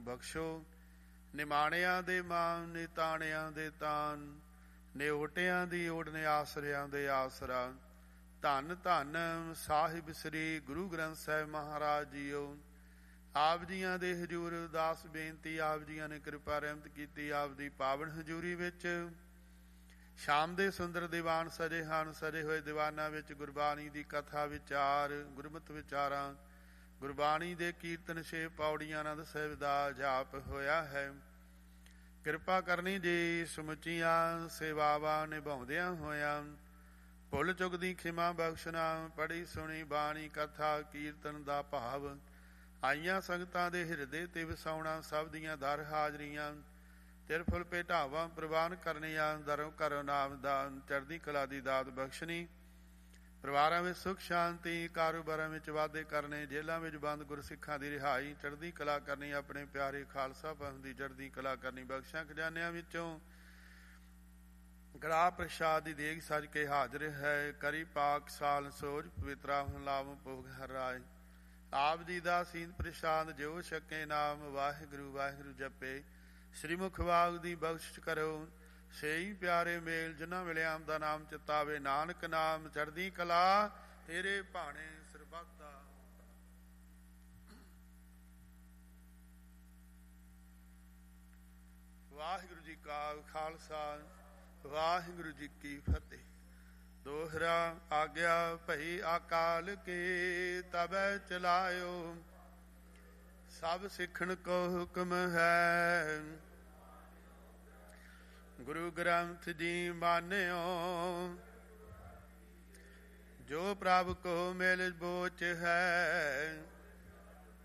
ਬਖਸ਼ੋ। ਨਿਮਾਣਿਆਂ ਦੇ ਮਾਨ, ਨਿਤਾਣਿਆਂ ਦੇ ਤਾਨ, ਨਿਓਟਿਆਂ ਦੀ ਓੜ, ਨੇ ਆਸਰਿਆਂ ਦੇ ਆਸਰਾ। ਧੰਨ ਧੰਨ ਸਾਹਿਬ ਸ੍ਰੀ ਗੁਰੂ ਗ੍ਰੰਥ ਸਾਹਿਬ ਮਹਾਰਾਜ ਜੀਓ। ਆਪ ਜੀਆਂ ਦੇ ਹਜ਼ੂਰ ਅਰਦਾਸ ਬੇਨਤੀ, ਆਪ ਜੀਆਂ ਨੇ ਕਿਰਪਾ ਰਹਿਮਤ ਕੀਤੀ। ਆਪ ਦੀ ਪਾਵਨ ਹਜ਼ੂਰੀ ਵਿੱਚ ਸ਼ਾਮ ਦੇ ਸੁੰਦਰ ਦੀਵਾਨ ਸਜੇ ਹਨ। ਸਜੇ ਹੋਏ ਦੀਵਾਨਾਂ ਵਿੱਚ ਗੁਰਬਾਣੀ ਦੀ ਕਥਾ ਵਿਚਾਰ, ਗੁਰਮਤ ਵਿਚਾਰਾਂ, ਗੁਰਬਾਣੀ ਦੇ ਕੀਰਤਨ, 6 ਪੌੜੀਆਂ ਆਨੰਦ ਸਾਹਿਬ ਦਾ ਜਾਪ ਹੋਇਆ ਹੈ। ਕਿਰਪਾ ਕਰਨੀ ਜੀ ਸਮੁੱਚੀਆਂ ਸੇਵਾਵਾਂ ਨਿਭਾਉਂਦਿਆਂ ਹੋਇਆਂ। ਭੁੱਲ ਚੁੱਕ ਦੀ ਖਿਮਾ ਬਖਸ਼ਣਾ। ਪੜ੍ਹੀ ਸੁਣੀ ਬਾਣੀ ਕਥਾ ਕੀਰਤਨ ਦਾ ਭਾਵ ਆਈਆਂ ਸੰਗਤਾਂ ਦੇ ਹਿਰਦੇ ਤੇ ਵਸਾਉਣਾ। ਸਭ ਦੀਆਂ ਦਰ ਹਾਜ਼ਰੀਆਂ ਤਿਰਫੁਲ ਭੇਟਾਵਾਂ ਪ੍ਰਵਾਨ ਕਰਨੀਆਂ। ਦਰੋਂ ਘਰੋਂ ਨਾਮ ਦਾਨ, ਚੜ੍ਹਦੀ ਕਲਾ ਦੀ ਦਾਤ ਬਖਸ਼ਣੀ। ਪਰਿਵਾਰਾਂ ਵਿੱਚ ਸੁੱਖ ਸ਼ਾਂਤੀ, ਕਾਰੋਬਾਰਾਂ ਵਿੱਚ ਵਾਧੇ ਕਰਨੇ। ਜੇਲ੍ਹਾਂ ਵਿੱਚ ਬੰਦ ਗੁਰਸਿੱਖਾਂ ਦੀ ਰਿਹਾਈ, ਚੜ੍ਹਦੀ ਕਲਾ ਕਰਨੀ। ਆਪਣੇ ਪਿਆਰੇ ਖਾਲਸਾ ਪੰਥ ਦੀ ਚੜ੍ਹਦੀ ਕਲਾ ਕਰਨੀ। ਬਖਸ਼ਾਂ ਖਜ਼ਾਨਿਆਂ ਵਿੱਚੋਂ ਕੜਾਹ ਪ੍ਰਸ਼ਾਦ ਦੀ ਦੇਗ ਸਜ ਕੇ ਹਾਜ਼ਰ ਹੈ। ਕਰੀ ਪਾਕ ਸਾਲ ਸੋਝ, ਪਵਿੱਤਰਾ ਹੁਣ ਲਾਵ ਭੋਗ ਹਰ ਰਾਏ। ਆਪ ਜੀ ਦਾ ਸੀਨ ਪ੍ਰਸ਼ਾਦ ਜੋ ਛਕੇ, ਨਾਮ ਵਾਹਿਗੁਰੂ ਵਾਹਿਗੁਰੂ ਜਪੇ। ਸ੍ਰੀ ਮੁਖ ਵਾਗ ਦੀ ਬਖਸ਼ਿਸ਼ ਕਰੋ। ਸਹੀ ਪਿਆਰੇ ਮੇਲ ਜਿਨ੍ਹਾਂ ਮਿਲਿਆ ਦਾ ਨਾਮ ਚਿਤਾਵੇ। ਨਾਨਕ ਨਾਮ ਚੜ੍ਹਦੀ ਕਲਾ ਤੇਰੇ ਭਾਣੇ ਸਰਬੱਤ ਦਾ। ਵਾਹਿਗੁਰੂ ਜੀ ਕਾ ਖਾਲਸਾ, ਵਾਹਿਗੁਰੂ ਜੀ ਕੀ ਫਤਿਹ। ਦੋਹਰਾ ਆਗਿਆ ਭਈ ਅਕਾਲ ਕੀ, ਤਬੈ ਚਲਾਇਓ। ਸਭ ਸਿੱਖਣ ਕੋ ਹੁਕਮ ਹੈ, ਗੁਰੂ ਗ੍ਰੰਥ ਜੀ ਮਾਨਿਓ। ਜੋ ਪ੍ਰਭ ਕੋ ਮਿਲ ਬੋਚ ਹੈ,